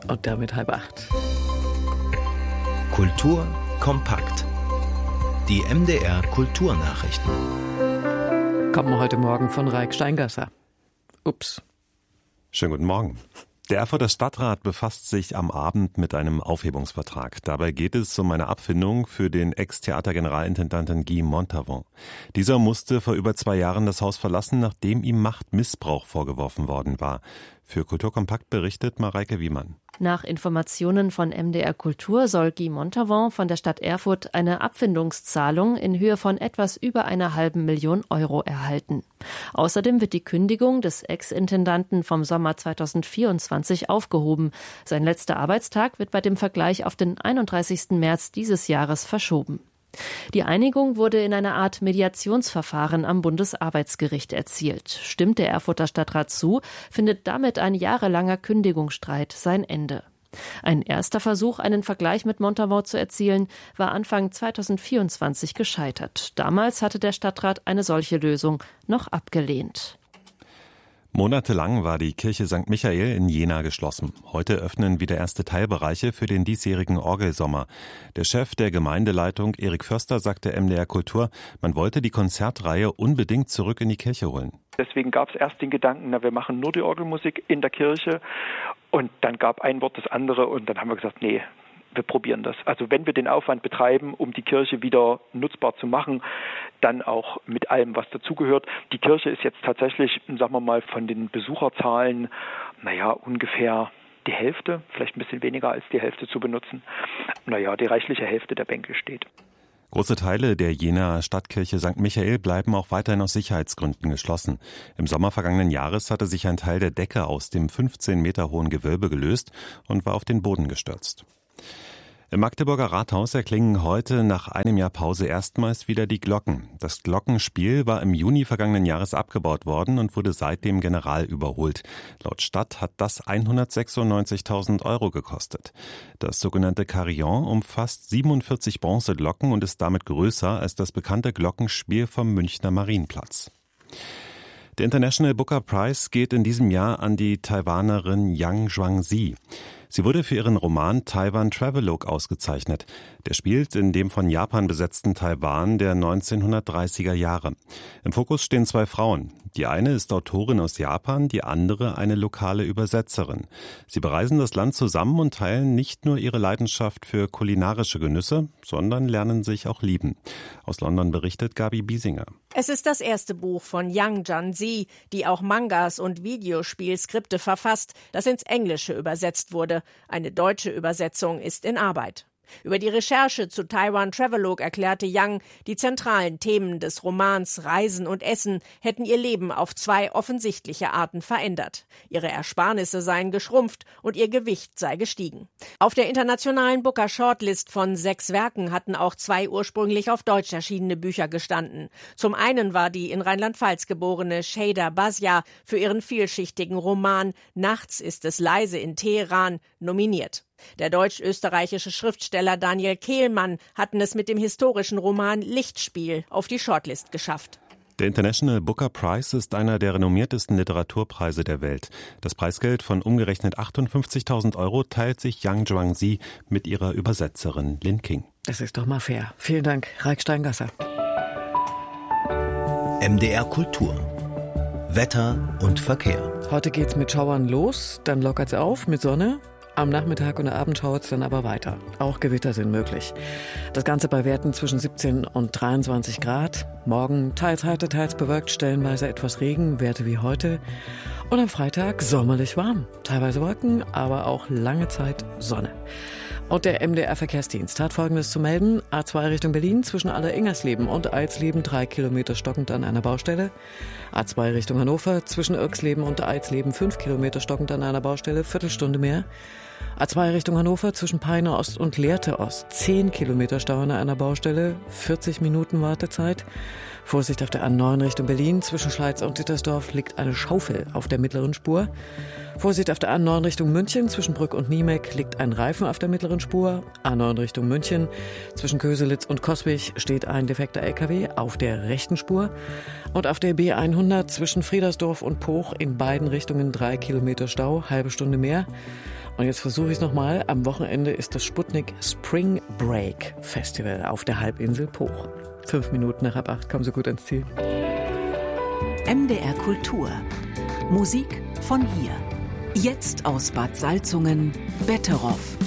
Und damit 7:30. Kultur kompakt. Die MDR Kulturnachrichten. Kommen heute Morgen von Raik Steingasser. Ups. Schönen guten Morgen. Der Erfurter Stadtrat befasst sich am Abend mit einem Aufhebungsvertrag. Dabei geht es um eine Abfindung für den Ex-Theatergeneralintendanten Guy Montavon. Dieser musste vor über 2 Jahren das Haus verlassen, nachdem ihm Machtmissbrauch vorgeworfen worden war. Für Kulturkompakt berichtet Mareike Wiemann. Nach Informationen von MDR Kultur soll Guy Montavon von der Stadt Erfurt eine Abfindungszahlung in Höhe von etwas über 500.000 Euro erhalten. Außerdem wird die Kündigung des Ex-Intendanten vom Sommer 2024 aufgehoben. Sein letzter Arbeitstag wird bei dem Vergleich auf den 31. März dieses Jahres verschoben. Die Einigung wurde in einer Art Mediationsverfahren am Bundesarbeitsgericht erzielt. Stimmt der Erfurter Stadtrat zu, findet damit ein jahrelanger Kündigungsstreit sein Ende. Ein erster Versuch, einen Vergleich mit Montavon zu erzielen, war Anfang 2024 gescheitert. Damals hatte der Stadtrat eine solche Lösung noch abgelehnt. Monatelang war die Kirche St. Michael in Jena geschlossen. Heute öffnen wieder erste Teilbereiche für den diesjährigen Orgelsommer. Der Chef der Gemeindeleitung, Erik Förster, sagte MDR Kultur, man wollte die Konzertreihe unbedingt zurück in die Kirche holen. Deswegen gab es erst den Gedanken, wir machen nur die Orgelmusik in der Kirche. Und dann gab ein Wort das andere und dann haben wir gesagt, nee, wir probieren das. Also wenn wir den Aufwand betreiben, um die Kirche wieder nutzbar zu machen, dann auch mit allem, was dazugehört. Die Kirche ist jetzt tatsächlich, sagen wir mal, von den Besucherzahlen, ungefähr die Hälfte, vielleicht ein bisschen weniger als die Hälfte zu benutzen. Die reichliche Hälfte der Bänke steht. Große Teile der Jenaer Stadtkirche St. Michael bleiben auch weiterhin aus Sicherheitsgründen geschlossen. Im Sommer vergangenen Jahres hatte sich ein Teil der Decke aus dem 15 Meter hohen Gewölbe gelöst und war auf den Boden gestürzt. Im Magdeburger Rathaus erklingen heute nach einem Jahr Pause erstmals wieder die Glocken. Das Glockenspiel war im Juni vergangenen Jahres abgebaut worden und wurde seitdem general überholt. Laut Stadt hat das 196.000 Euro gekostet. Das sogenannte Carillon umfasst 47 Bronzeglocken und ist damit größer als das bekannte Glockenspiel vom Münchner Marienplatz. Der International Booker Prize geht in diesem Jahr an die Taiwanerin Yang Zhuangzi. Sie wurde für ihren Roman Taiwan Travelogue ausgezeichnet. Der spielt in dem von Japan besetzten Taiwan der 1930er Jahre. Im Fokus stehen 2 Frauen. Die eine ist Autorin aus Japan, die andere eine lokale Übersetzerin. Sie bereisen das Land zusammen und teilen nicht nur ihre Leidenschaft für kulinarische Genüsse, sondern lernen sich auch lieben. Aus London berichtet Gabi Biesinger. Es ist das erste Buch von Yang Zhuangzi, die auch Mangas und Videospielskripte verfasst, das ins Englische übersetzt wurde. Eine deutsche Übersetzung ist in Arbeit. Über die Recherche zu Taiwan Travelogue erklärte Yang, die zentralen Themen des Romans Reisen und Essen hätten ihr Leben auf 2 offensichtliche Arten verändert. Ihre Ersparnisse seien geschrumpft und ihr Gewicht sei gestiegen. Auf der internationalen Booker Shortlist von 6 Werken hatten auch 2 ursprünglich auf Deutsch erschienene Bücher gestanden. Zum einen war die in Rheinland-Pfalz geborene Şeyda Bazya für ihren vielschichtigen Roman Nachts ist es leise in Teheran nominiert. Der deutsch-österreichische Schriftsteller Daniel Kehlmann hatten es mit dem historischen Roman Lichtspiel auf die Shortlist geschafft. Der International Booker Prize ist einer der renommiertesten Literaturpreise der Welt. Das Preisgeld von umgerechnet 58.000 Euro teilt sich Yang Zhuangzi mit ihrer Übersetzerin Lin King. Das ist doch mal fair. Vielen Dank, Raik Steingasser. MDR Kultur. Wetter und Verkehr. Heute geht's mit Schauern los, dann lockert's auf mit Sonne. Am Nachmittag und Abend schauert's dann aber weiter. Auch Gewitter sind möglich. Das Ganze bei Werten zwischen 17 und 23 Grad. Morgen teils heiter, teils bewölkt, stellenweise etwas Regen, Werte wie heute. Und am Freitag sommerlich warm. Teilweise Wolken, aber auch lange Zeit Sonne. Und der MDR-Verkehrsdienst hat Folgendes zu melden. A2 Richtung Berlin zwischen Aller-Ingersleben und Eilsleben 3 Kilometer stockend an einer Baustelle. A2 Richtung Hannover zwischen Irksleben und Eilsleben 5 Kilometer stockend an einer Baustelle, Viertelstunde mehr. A2 Richtung Hannover zwischen Peine Ost und Lehrte Ost 10 Kilometer Stau an einer Baustelle, 40 Minuten Wartezeit. Vorsicht auf der A9 Richtung Berlin. Zwischen Schleiz und Dittersdorf liegt eine Schaufel auf der mittleren Spur. Vorsicht auf der A9 Richtung München. Zwischen Brück und Niemek liegt ein Reifen auf der mittleren Spur. A9 Richtung München. Zwischen Köselitz und Coswig steht ein defekter LKW auf der rechten Spur. Und auf der B100 zwischen Friedersdorf und Poch in beiden Richtungen 3 Kilometer Stau, halbe Stunde mehr. Und jetzt versuche ich es nochmal. Am Wochenende ist das Sputnik Spring Break Festival auf der Halbinsel Poch. 5 Minuten nach 8, kommen Sie gut ans Ziel. MDR Kultur. Musik von hier. Jetzt aus Bad Salzungen, Betteroff.